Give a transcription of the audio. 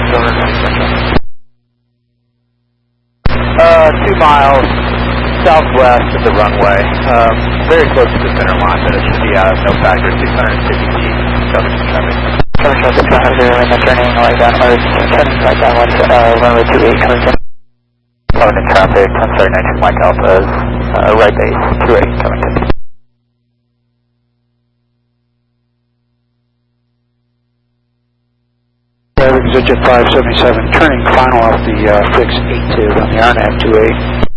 2 miles southwest of the runway, very close to the center line, but it should be no factor, 650 feet, coverage traffic. Coverage traffic 200, and then turning right downwards, runway 28 coming in. London traffic, I'm sorry, 19 Mike Alpha, right base, 28 coming in. Exit 577, turning final off the fixed 82 on the RNAV 28.